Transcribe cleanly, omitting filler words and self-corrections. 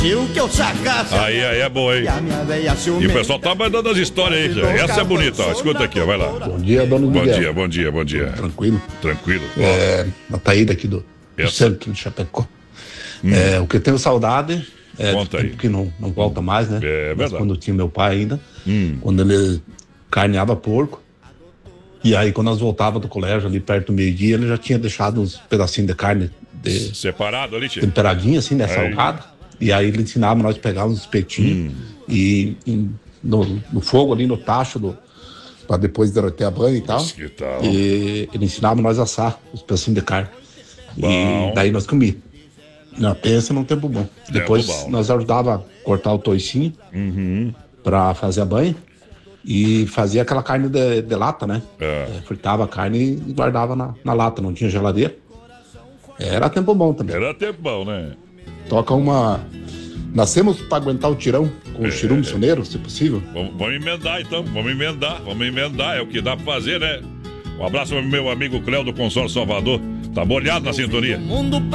Aí é boa, hein? E o pessoal tá mandando as histórias aí. Essa é bonita, ó. Escuta aqui, ó. Vai lá. Bom dia, dono Miguel. Bom dia. Tranquilo? Tranquilo. Na Taída aqui do centro de Chapecó. O que eu tenho saudade Conta aí. que não volta mais, né? É Mas verdade. quando tinha meu pai ainda, quando ele carneava porco. E aí, quando nós voltávamos do colégio, ali perto do meio-dia, ele já tinha deixado uns pedacinhos de carne separado ali, tio. temperadinha, assim, né? Salgada. E aí ele ensinava nós a pegar uns espetinhos e no fogo ali, no tacho, pra depois derreter a banha e tal. Que tal? E ele ensinava nós a assar os pedacinhos de carne. Bom. E daí nós comíamos. Na pensa num tempo bom. Depois bom. nós ajudava a cortar o toicinho pra fazer a banha. E fazia aquela carne de lata, né? Fritava a carne e guardava na lata, não tinha geladeira. Era tempo bom também. Era tempo bom, né? Toca uma... Nascemos pra aguentar o tirão com o chirum soneiro, se possível. Vamos emendar, então. Vamos emendar. É o que dá pra fazer, né? Um abraço pro meu amigo Cléo do Consórcio Salvador. Tá molhado na sintonia.